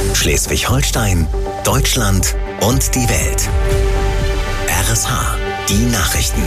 Schleswig-Holstein, Deutschland und die Welt. RSH, die Nachrichten.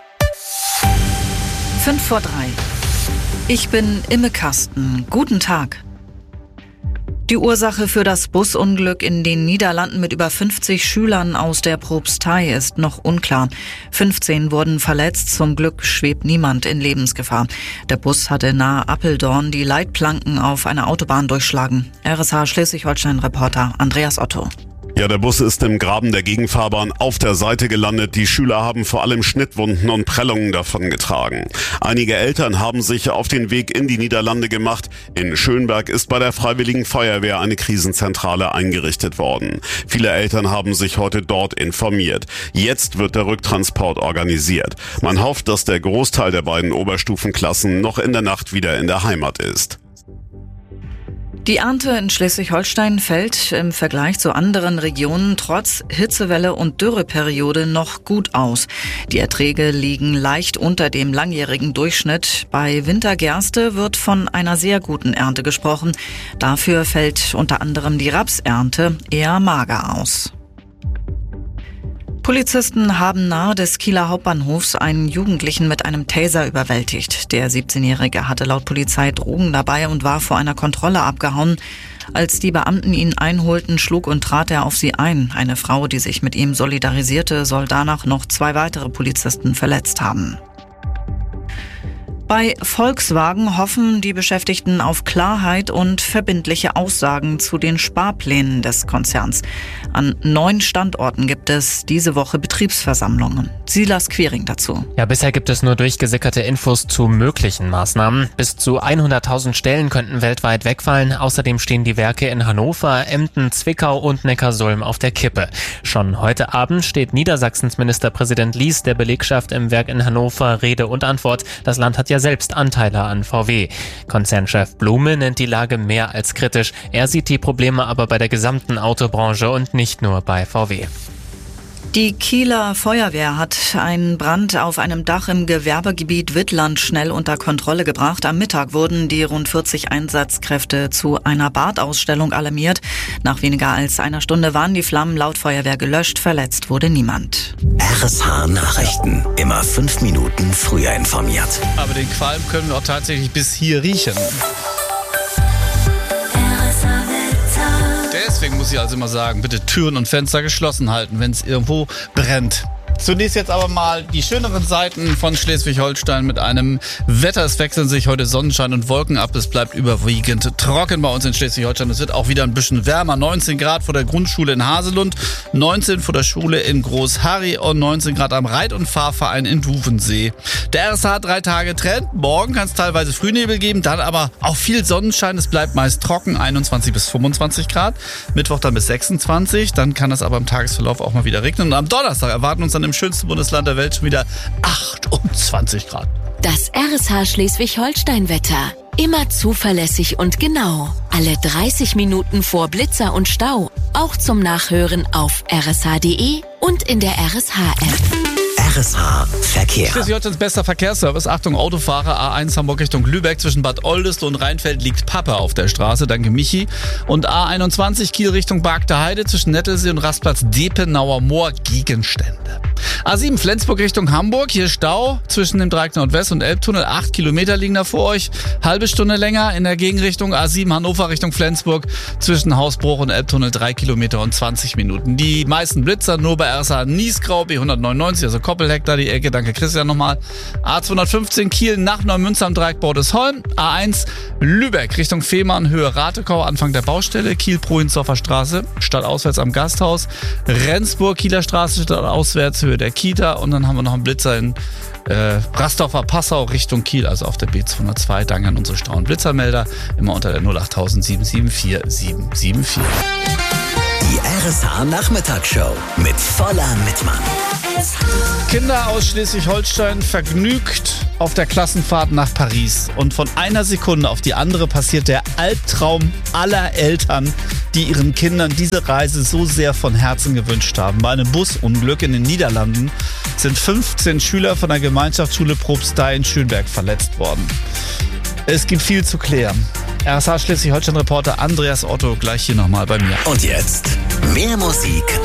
5:03. Ich bin Imme Kasten. Guten Tag. Die Ursache für das Busunglück in den Niederlanden mit über 50 Schülern aus der Propstei ist noch unklar. 15 wurden verletzt, zum Glück schwebt niemand in Lebensgefahr. Der Bus hatte nahe Apeldoorn die Leitplanken auf einer Autobahn durchschlagen. RSH Schleswig-Holstein-Reporter Andreas Otto. Ja, der Bus ist im Graben der Gegenfahrbahn auf der Seite gelandet. Die Schüler haben vor allem Schnittwunden und Prellungen davongetragen. Einige Eltern haben sich auf den Weg in die Niederlande gemacht. In Schönberg ist bei der Freiwilligen Feuerwehr eine Krisenzentrale eingerichtet worden. Viele Eltern haben sich heute dort informiert. Jetzt wird der Rücktransport organisiert. Man hofft, dass der Großteil der beiden Oberstufenklassen noch in der Nacht wieder in der Heimat ist. Die Ernte in Schleswig-Holstein fällt im Vergleich zu anderen Regionen trotz Hitzewelle und Dürreperiode noch gut aus. Die Erträge liegen leicht unter dem langjährigen Durchschnitt. Bei Wintergerste wird von einer sehr guten Ernte gesprochen. Dafür fällt unter anderem die Rapsernte eher mager aus. Polizisten haben nahe des Kieler Hauptbahnhofs einen Jugendlichen mit einem Taser überwältigt. Der 17-Jährige hatte laut Polizei Drogen dabei und war vor einer Kontrolle abgehauen. Als die Beamten ihn einholten, schlug und trat er auf sie ein. Eine Frau, die sich mit ihm solidarisierte, soll danach noch 2 weitere Polizisten verletzt haben. Bei Volkswagen hoffen die Beschäftigten auf Klarheit und verbindliche Aussagen zu den Sparplänen des Konzerns. An 9 Standorten gibt es diese Woche Betriebsversammlungen. Silas Quiring dazu. Ja, bisher gibt es nur durchgesickerte Infos zu möglichen Maßnahmen. Bis zu 100.000 Stellen könnten weltweit wegfallen. Außerdem stehen die Werke in Hannover, Emden, Zwickau und Neckarsulm auf der Kippe. Schon heute Abend steht Niedersachsens Ministerpräsident Lies der Belegschaft im Werk in Hannover Rede und Antwort. Das Land hat ja selbst Anteile an VW. Konzernchef Blume nennt die Lage mehr als kritisch. Er sieht die Probleme aber bei der gesamten Autobranche und nicht nur bei VW. Die Kieler Feuerwehr hat einen Brand auf einem Dach im Gewerbegebiet Wittland schnell unter Kontrolle gebracht. Am Mittag wurden die rund 40 Einsatzkräfte zu einer Badausstellung alarmiert. Nach weniger als einer Stunde waren die Flammen laut Feuerwehr gelöscht. Verletzt wurde niemand. RSH Nachrichten. Immer 5 Minuten früher informiert. Aber den Qualm können wir auch tatsächlich bis hier riechen. Deswegen muss ich also immer sagen, bitte Türen und Fenster geschlossen halten, wenn es irgendwo brennt. Zunächst jetzt aber mal die schöneren Seiten von Schleswig-Holstein mit einem Wetter. Es wechseln sich heute Sonnenschein und Wolken ab. Es bleibt überwiegend trocken bei uns in Schleswig-Holstein. Es wird auch wieder ein bisschen wärmer. 19 Grad vor der Grundschule in Haselund, 19 vor der Schule in Großharry und 19 Grad am Reit- und Fahrverein in Duvensee. Der RSH 3 Tage Trend. Morgen kann es teilweise Frühnebel geben, dann aber auch viel Sonnenschein. Es bleibt meist trocken, 21 bis 25 Grad. Mittwoch dann bis 26. Dann kann es aber im Tagesverlauf auch mal wieder regnen. Und am Donnerstag erwarten uns dann im schönsten Bundesland der Welt schon wieder 28 Grad. Das RSH Schleswig-Holstein-Wetter. Immer zuverlässig und genau. Alle 30 Minuten vor Blitzer und Stau. Auch zum Nachhören auf rsh.de und in der RSH-App. RSH Verkehr. Schleswig-Holsteins bester Verkehrsservice. Achtung, Autofahrer, A1 Hamburg Richtung Lübeck. Zwischen Bad Oldesloe und Rheinfeld liegt Pappe auf der Straße. Danke, Michi. Und A21 Kiel Richtung Barkter Heide. Zwischen Nettelsee und Rastplatz Depenauer Moor Gegenstände. A7 Flensburg Richtung Hamburg. Hier Stau zwischen dem Dreieck Nordwest und Elbtunnel. 8 Kilometer liegen da vor euch. Halbe Stunde länger in der Gegenrichtung. A7 Hannover Richtung Flensburg. Zwischen Hausbruch und Elbtunnel 3 Kilometer und 20 Minuten. Die meisten Blitzer nur bei RSH Niesgrau B199, also Koppelhektar die Ecke. Danke Christian nochmal. A215 Kiel nach Neumünster am Dreieck Bordesholm. A1 Lübeck Richtung Fehmarn Höhe Ratekau. Anfang der Baustelle. Kiel-Prohensdorfer Straße. Stadtauswärts am Gasthaus. Rendsburg Kieler Straße. Stadtauswärts Höhe der Kita. Und dann haben wir noch einen Blitzer in Rastorfer Passau Richtung Kiel, also auf der B202. Danke an unsere Stau- und Blitzermelder. Immer unter der 08000 774 774. Die RSH Nachmittagsshow mit voller Mitmann. Kinder aus Schleswig-Holstein vergnügt auf der Klassenfahrt nach Paris. Und von einer Sekunde auf die andere passiert der Albtraum aller Eltern, die ihren Kindern diese Reise so sehr von Herzen gewünscht haben. Bei einem Busunglück in den Niederlanden sind 15 Schüler von der Gemeinschaftsschule Propstei in Schönberg verletzt worden. Es gibt viel zu klären. RSA Schleswig-Holstein-Reporter Andreas Otto gleich hier nochmal bei mir. Und jetzt mehr Musik